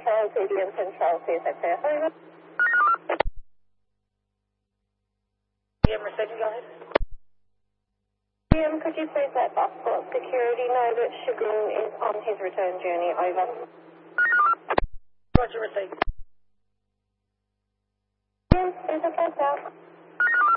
Control, CDM Control, CSX, over. CDM receiving, go ahead. CDM, could you please let Bucksport Security know that Shagun is on his return journey, over. Roger, received. CDM, is it out?